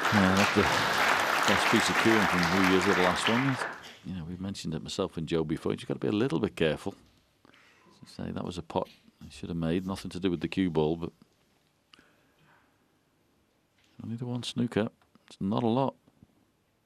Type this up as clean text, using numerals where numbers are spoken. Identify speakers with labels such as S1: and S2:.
S1: Yeah, that's the best piece of cueing from who he is with the last one. You know, we've mentioned it myself and Joe before. You've got to be a little bit careful. As I say, that was a pot he should have made. Nothing to do with the cue ball, but only the one snooker. It's not a lot.